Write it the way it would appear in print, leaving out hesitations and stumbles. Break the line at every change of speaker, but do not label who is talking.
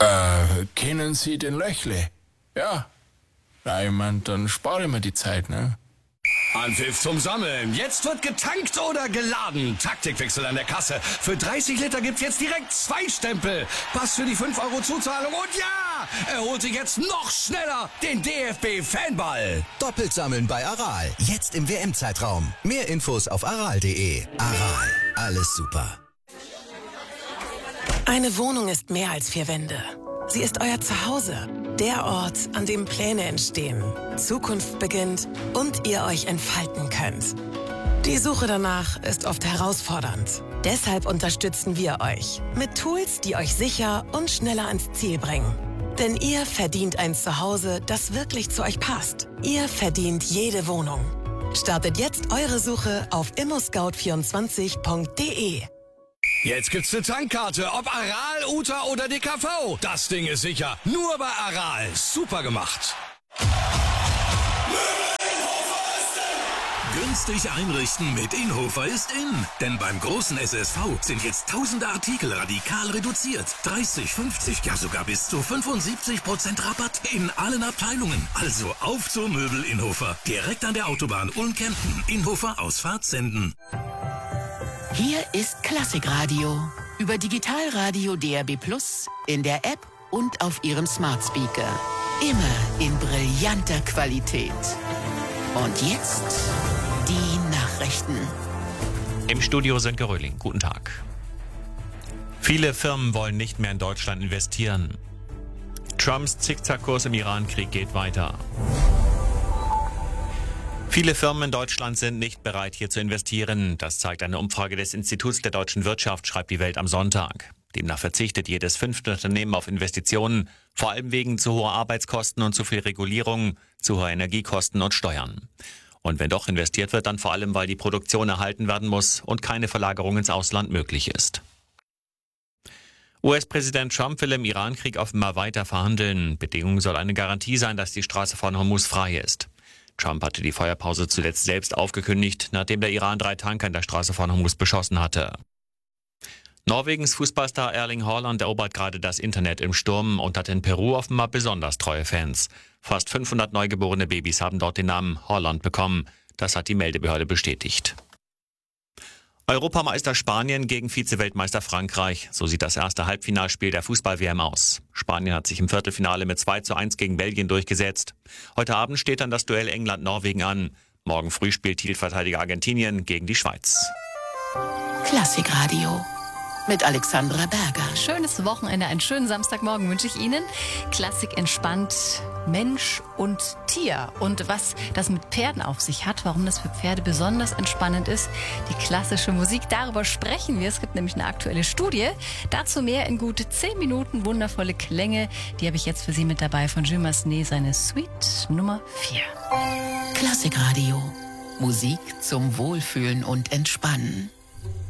Kennen Sie den Löchle? Ja. Na, ich mein, dann spare ich mir die Zeit, ne?
Anpfiff zum Sammeln. Jetzt wird getankt oder geladen. Taktikwechsel an der Kasse. Für 30 Liter gibt's jetzt direkt 2 Stempel. Pass für die 5 € Zuzahlung. Und ja, er holt sich jetzt noch schneller den DFB-Fanball.
Doppelt sammeln bei Aral. Jetzt im WM-Zeitraum. Mehr Infos auf aral.de. Aral. Alles super.
Eine Wohnung ist mehr als 4 Wände. Sie ist euer Zuhause. Der Ort, an dem Pläne entstehen, Zukunft beginnt und ihr euch entfalten könnt. Die Suche danach ist oft herausfordernd. Deshalb unterstützen wir euch mit Tools, die euch sicher und schneller ans Ziel bringen. Denn ihr verdient ein Zuhause, das wirklich zu euch passt. Ihr verdient jede Wohnung. Startet jetzt eure Suche auf immoscout24.de.
Jetzt gibt's eine Tankkarte, ob Aral, Uta oder DKV. Das Ding ist sicher. Nur bei Aral. Super gemacht.
Günstig einrichten mit Inhofer ist in. Denn beim großen SSV sind jetzt tausende Artikel radikal reduziert. 30, 50, ja sogar bis zu 75% Rabatt in allen Abteilungen. Also auf zur Möbel Inhofer. Direkt an der Autobahn Ulm-Kempten. Inhofer Ausfahrt senden.
Hier ist Klassikradio. Über Digitalradio DAB+, in der App und auf Ihrem Smart Speaker. Immer in brillanter Qualität. Und jetzt die Nachrichten.
Im Studio Sönke Röhling. Guten Tag. Viele Firmen wollen nicht mehr in Deutschland investieren. Trumps Zickzackkurs im Iran-Krieg geht weiter. Viele Firmen in Deutschland sind nicht bereit, hier zu investieren. Das zeigt eine Umfrage des Instituts der deutschen Wirtschaft, schreibt die Welt am Sonntag. Demnach verzichtet jedes 5. Unternehmen auf Investitionen, vor allem wegen zu hoher Arbeitskosten und zu viel Regulierung, zu hoher Energiekosten und Steuern. Und wenn doch investiert wird, dann vor allem, weil die Produktion erhalten werden muss und keine Verlagerung ins Ausland möglich ist. US-Präsident Trump will im Iran-Krieg offenbar weiter verhandeln. Bedingung soll eine Garantie sein, dass die Straße von Hormuz frei ist. Trump hatte die Feuerpause zuletzt selbst aufgekündigt, nachdem der Iran 3 Tanker in der Straße von Hormuz beschossen hatte. Norwegens Fußballstar Erling Haaland erobert gerade das Internet im Sturm und hat in Peru offenbar besonders treue Fans. Fast 500 neugeborene Babys haben dort den Namen Haaland bekommen. Das hat die Meldebehörde bestätigt. Europameister Spanien gegen Vize-Weltmeister Frankreich. So sieht das erste Halbfinalspiel der Fußball-WM aus. Spanien hat sich im Viertelfinale mit 2:1 gegen Belgien durchgesetzt. Heute Abend steht dann das Duell England-Norwegen an. Morgen früh spielt Titelverteidiger Argentinien gegen die Schweiz.
Klassikradio mit Alexandra Berger.
Schönes Wochenende, einen schönen Samstagmorgen wünsche ich Ihnen. Klassik entspannt, Mensch und Tier. Und was das mit Pferden auf sich hat, warum das für Pferde besonders entspannend ist, die klassische Musik, darüber sprechen wir. Es gibt nämlich eine aktuelle Studie. Dazu mehr in gut 10 Minuten. Wundervolle Klänge, die habe ich jetzt für Sie mit dabei von Jules Massenet, seine Suite Nummer 4.
Klassikradio. Musik zum Wohlfühlen und Entspannen.